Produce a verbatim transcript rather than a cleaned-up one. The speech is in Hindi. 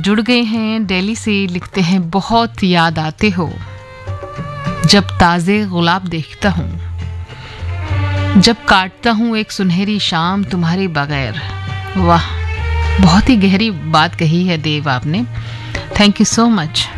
जुड़ गए हैं दिल्ली से, लिखते हैं बहुत याद आते हो जब ताज़े गुलाब देखता हूँ, जब काटता हूँ एक सुनहरी शाम तुम्हारे बगैर। वाह, बहुत ही गहरी बात कही है देव आपने। Thank you so much.